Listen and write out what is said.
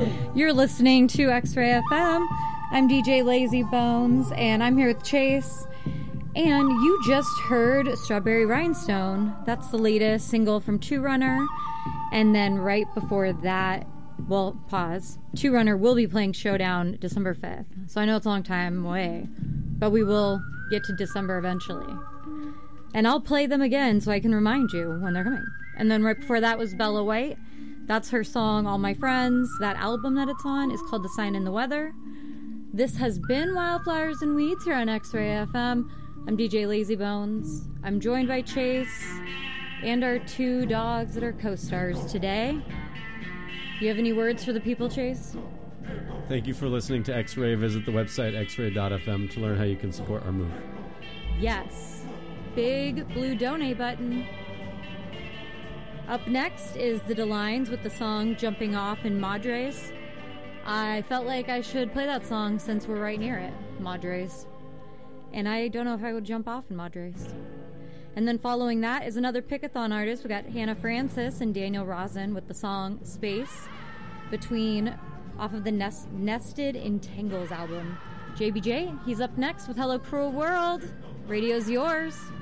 You're listening to X-Ray FM. I'm DJ Lazy Bones, and I'm here with Chase. And you just heard Strawberry Rhinestone. That's the latest single from Two Runner. And then right before that, well, pause. Two Runner will be playing Showdown December 5th. So I know it's a long time away, but we will get to December eventually. And I'll play them again so I can remind you when they're coming. And then right before that was Bella White. That's her song, All My Friends. That album that it's on is called The Sign in the Weather. This has been Wildflowers and Weeds here on X-Ray FM. I'm DJ Lazy Bones. I'm joined by Chase and our two dogs that are co-stars today. Do you have any words for the people, Chase? Thank you for listening to X-Ray. Visit the website xray.fm to learn how you can support our move. Yes. Big blue donate button. Up next is the DeLines with the song Jumping Off in Madres. I felt like I should play that song since we're right near it, Madres. And I don't know if I would jump off in Madres. And then following that is another Pickathon artist. We got Hannah Francis and Daniel Rosen with the song Space Between off of the Nested in Tangles album. JBJ, he's up next with Hello Cruel World. Radio's yours.